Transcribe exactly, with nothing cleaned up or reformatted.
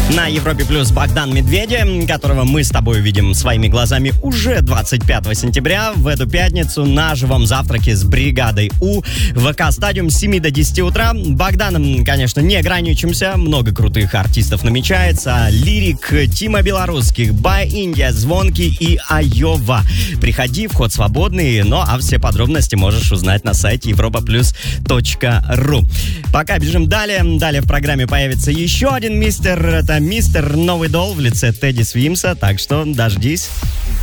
На Европе Плюс Богдан Медведя, которого мы с тобой увидим своими глазами уже двадцать пятого сентября в эту пятницу на живом завтраке с бригадой У. ВК-стадиум с семи до десяти утра. Богданом, конечно, не ограничимся. Много крутых артистов намечается. Лирик, Тима Белорусских, Бай Индия, Звонкий и Айова. Приходи, вход свободный. Ну, а все подробности можешь узнать на сайте европа плюс точка ру. Пока бежим далее. Далее в программе появится еще один мистер. Это мистер Новый Дол в лице Тедди Свимса. Так что дождись.